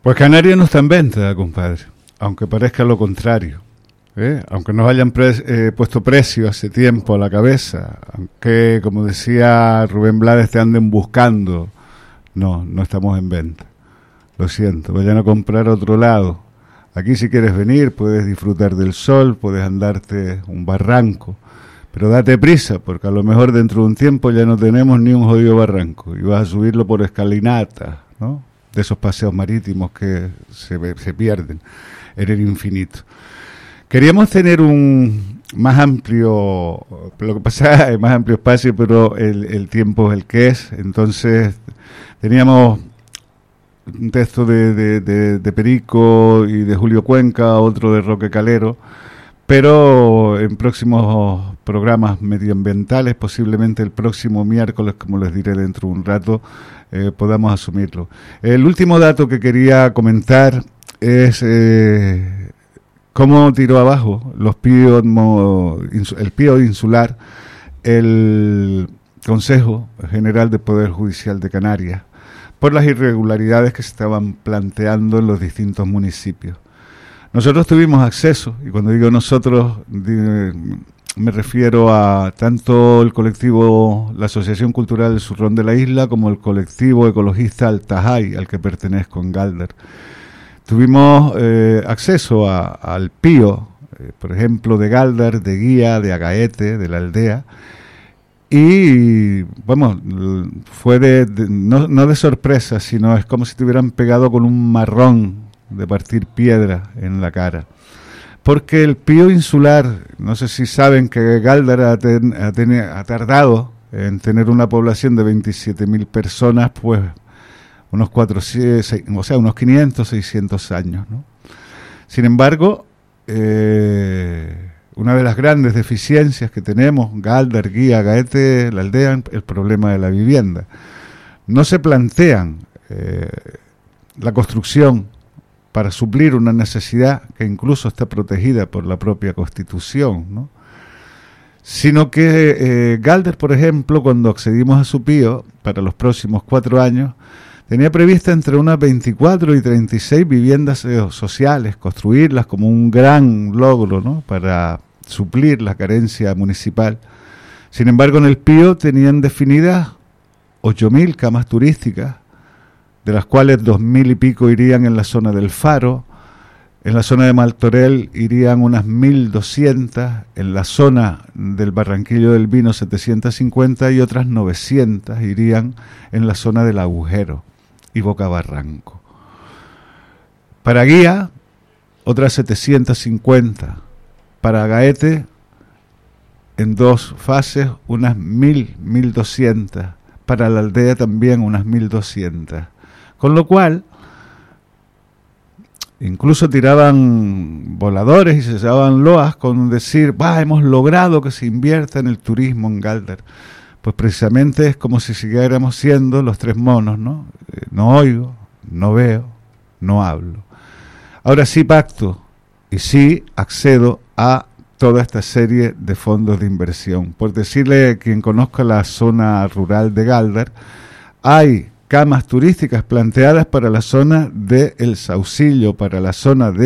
Pues Canarias no está en venta, compadre, aunque parezca lo contrario. Aunque nos hayan puesto precio hace tiempo a la cabeza, aunque, como decía Rubén Blades, te anden buscando, no estamos en venta. Lo siento, vayan a comprar a otro lado. Aquí, si quieres venir, puedes disfrutar del sol, puedes andarte un barranco, pero date prisa, porque a lo mejor dentro de un tiempo ya no tenemos ni un jodido barranco y vas a subirlo por escalinata, ¿no? De esos paseos marítimos que se pierden en el infinito. Queríamos tener un más amplio, lo que pasa es más amplio espacio, pero el tiempo es el que es. Entonces teníamos un texto de Perico y de Julio Cuenca, otro de Roque Calero, pero en próximos programas medioambientales, posiblemente el próximo miércoles, como les diré dentro de un rato, podamos asumirlo. El último dato que quería comentar es cómo tiró abajo el PIO insular el Consejo General de Poder Judicial de Canarias por las irregularidades que se estaban planteando en los distintos municipios. Nosotros tuvimos acceso, y cuando digo nosotros me refiero a tanto el colectivo, la Asociación Cultural del Zurrón de la Isla, como el colectivo ecologista Altajay, al que pertenezco en Galdar. Tuvimos acceso al PIO, por ejemplo, de Galdar, de Guía, de Agaete, de la aldea, y bueno, fue no de sorpresa, sino es como si te hubieran pegado con un marrón de partir piedra en la cara. Porque el PIO insular, no sé si saben que Galdar ha tardado en tener una población de 27.000 personas, pues unos 500, 600 años, ¿no? Sin embargo, una de las grandes deficiencias que tenemos, Galdar, Guía, Gaete, la aldea, el problema de la vivienda. No se plantean la construcción para suplir una necesidad que incluso está protegida por la propia Constitución, ¿no? Sino que Galdar, por ejemplo, cuando accedimos a su PIO para los próximos 4 años, tenía prevista entre unas 24 y 36 viviendas sociales, construirlas como un gran logro, ¿no?, para suplir la carencia municipal. Sin embargo, en el PIO tenían definidas 8.000 camas turísticas, de las cuales 2.000 y pico irían en la zona del Faro, en la zona de Martorell irían unas 1.200, en la zona del Barranquillo del Vino 750 y otras 900 irían en la zona del Agujero y Boca Barranco. Para Guía, otras 750. Para Gaete, en 2 fases, unas 1.200. Para la aldea también unas 1.200. Con lo cual, incluso tiraban voladores y se daban loas con decir, hemos logrado que se invierta en el turismo en Galdar. Pues precisamente es como si siguiéramos siendo los 3 monos, ¿no? No oigo, no veo, no hablo. Ahora sí pacto y sí accedo a toda esta serie de fondos de inversión. Por decirle a quien conozca la zona rural de Galdar, hay camas turísticas planteadas para la zona de El Saucillo, para la zona de